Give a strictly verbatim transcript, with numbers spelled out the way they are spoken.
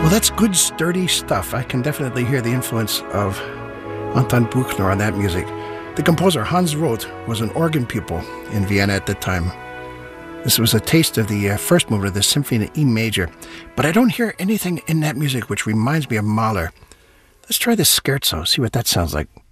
Well, that's good, sturdy stuff. I can definitely hear the influence of Anton Bruckner on that music. The composer Hans Roth was an organ pupil in Vienna at the time. This was a taste of the uh, first movement of the Symphony in E major, but I don't hear anything in that music which reminds me of Mahler. Let's try the scherzo, see what that sounds like.